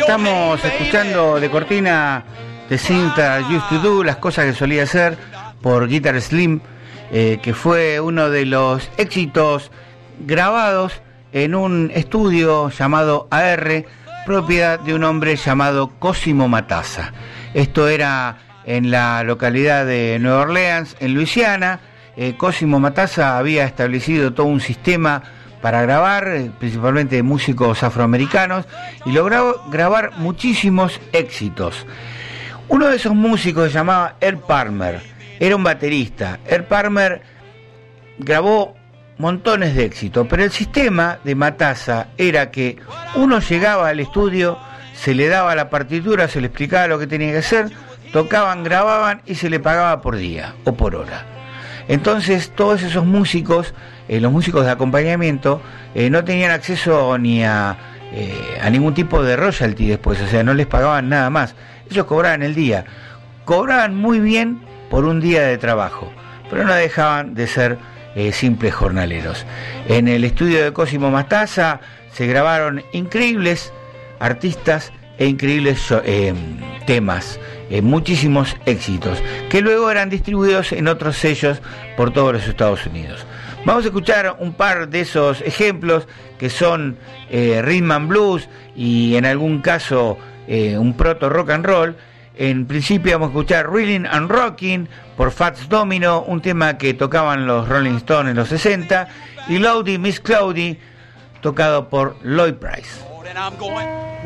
Estamos escuchando de cortina The Things That I Used to Do, las cosas que solía hacer, por Guitar Slim, que fue uno de los éxitos grabados en un estudio llamado AR, propiedad de un hombre llamado Cosimo Matassa. Esto era en la localidad de Nueva Orleans, en Luisiana. Cosimo Matassa había establecido todo un sistema para grabar, principalmente de músicos afroamericanos, y logró grabar muchísimos éxitos. Uno de esos músicos se llamaba Earl Palmer, era un baterista. Earl Palmer grabó montones de éxitos, pero el sistema de Matassa era que uno llegaba al estudio, se le daba la partitura, se le explicaba lo que tenía que hacer, tocaban, grababan y se le pagaba por día o por hora. Entonces todos esos músicos, los músicos de acompañamiento, no tenían acceso ni a ningún tipo de royalty después, o sea, no les pagaban nada más. Ellos cobraban el día, cobraban muy bien por un día de trabajo, pero no dejaban de ser simples jornaleros. En el estudio de Cosimo Matassa se grabaron increíbles artistas e increíbles temas, muchísimos éxitos, que luego eran distribuidos en otros sellos por todos los Estados Unidos. Vamos a escuchar un par de esos ejemplos, que son rhythm and blues y en algún caso un proto rock and roll. En principio vamos a escuchar Reeling and Rocking por Fats Domino, un tema que tocaban los Rolling Stones en los 60, y Cloudy, Miss Cloudy, tocado por Lloyd Price.